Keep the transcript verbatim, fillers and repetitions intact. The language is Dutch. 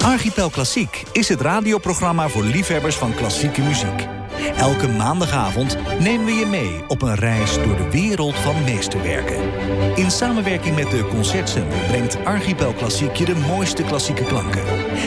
Archipel Klassiek is het radioprogramma voor liefhebbers van klassieke muziek. Elke maandagavond nemen we je mee op een reis door de wereld van meesterwerken. In samenwerking met de Concertcenter brengt Archipel Klassiek je de mooiste klassieke klanken.